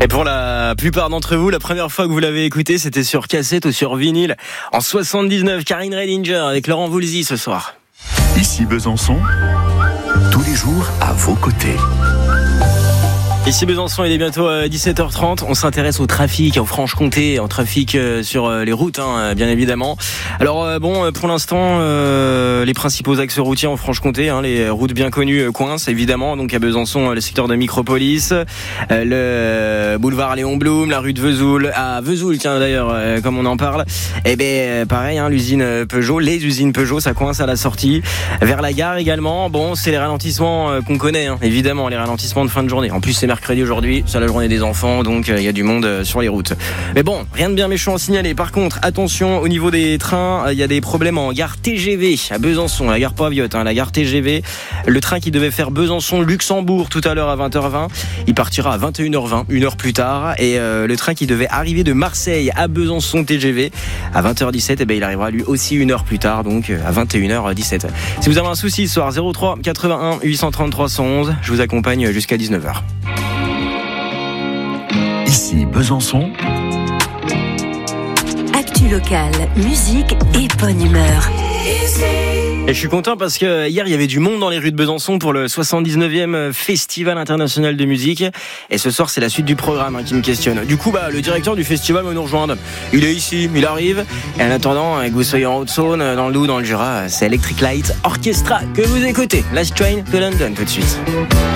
Et pour la plupart d'entre vous, la première fois que vous l'avez écouté, c'était sur cassette ou sur vinyle. En 79, Karine Redinger avec Laurent Voulzy ce soir. Ici Besançon, tous les jours à vos côtés. Ici Besançon, il est bientôt 17h30. On s'intéresse au trafic en Franche-Comté, en trafic sur les routes, bien évidemment. Alors pour l'instant, les principaux axes routiers en Franche-Comté, les routes bien connues coincent évidemment. Donc à Besançon, le secteur de Micropolis, le boulevard Léon Blum, la rue de Vesoul, à Vesoul, tiens d'ailleurs, comme on en parle. Et pareil, l'usine Peugeot, les usines Peugeot, ça coince à la sortie. Vers la gare également. Bon, c'est les ralentissements qu'on connaît, évidemment, les ralentissements de fin de journée. En plus, c'est mercredi aujourd'hui, c'est la journée des enfants, donc il y a du monde sur les routes. Mais bon, rien de bien méchant à signaler. Par contre, attention, au niveau des trains, il y a des problèmes en gare TGV à Besançon, la gare Paviotte, la gare TGV. Le train qui devait faire Besançon-Luxembourg tout à l'heure à 20h20, il partira à 21h20, une heure plus tard. Et le train qui devait arriver de Marseille à Besançon TGV à 20h17, il arrivera lui aussi une heure plus tard, donc à 21h17. Si vous avez un souci ce soir, 03 81 833 111, je vous accompagne jusqu'à 19h. Ici Besançon. Actu locale, musique et bonne humeur. Et je suis content parce que hier il y avait du monde dans les rues de Besançon pour le 79e Festival international de musique. Et ce soir c'est la suite du programme qui me questionne. Du coup le directeur du festival va nous rejoindre. Il est ici, il arrive. Et en attendant que vous soyez en Haute-Saône, dans le Doubs, dans le Jura, c'est Electric Light Orchestra que vous écoutez. Last Train to London tout de suite.